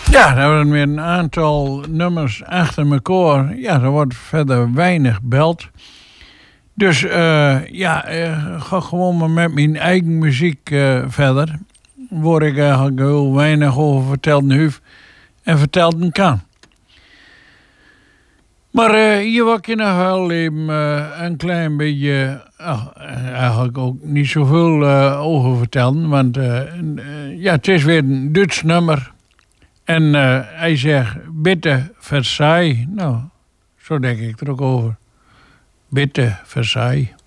Ja, er worden weer een aantal nummers achter elkaar. Ja, er wordt verder weinig beld. Dus ga gewoon maar met mijn eigen muziek verder. Waar ik eigenlijk heel weinig over vertellen hoef en vertellen kan. Maar hier wil ik nog wel even een klein beetje, eigenlijk ook niet zoveel over vertellen. Want het is weer een Duits nummer. En hij zegt, bitte Versailles. Nou, zo denk ik er ook over. Bitte Versailles.